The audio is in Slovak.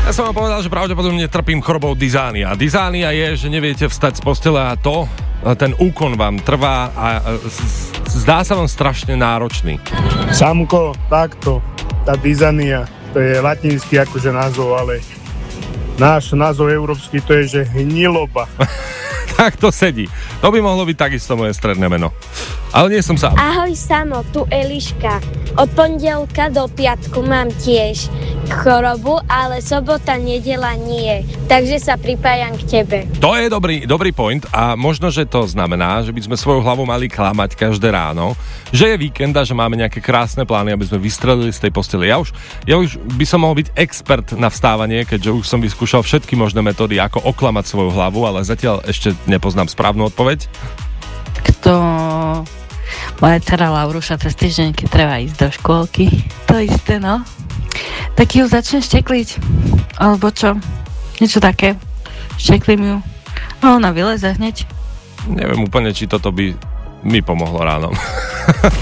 Ja som vám povedal, že pravdepodobne trpím chorobou dyzánia. Dyzánia je, že neviete vstať z postele a ten úkon vám trvá a zdá sa vám strašne náročný. Samko, takto, tá dyzánia, to je latinský akože názov, ale náš názov európsky to je, že hniloba. Tak to sedí. To by mohlo byť takisto moje stredné meno. Ale nie som sám. Ahoj Samo, tu Eliška. Od pondelka do piatku mám tiež chorobu, ale sobota, nedeľa nie. Takže sa pripájam k tebe. To je dobrý point a možno, že to znamená, že by sme svoju hlavu mali klamať každé ráno, že je víkend a že máme nejaké krásne plány, aby sme vystrelili z tej postele. Ja už by som mohol byť expert na vstávanie, keďže už som vyskúšal všetky možné metódy, ako oklamať svoju hlavu, ale zatiaľ ešte nepoznám správnu odpoveď. Moja dcera Lauruša cez týždeň, keď treba ísť do škôlky, to isté, no. Tak ju začne štekliť, alebo čo, niečo také. Šteklím ju a ona vyleze hneď. Neviem úplne, či toto by mi pomohlo ráno.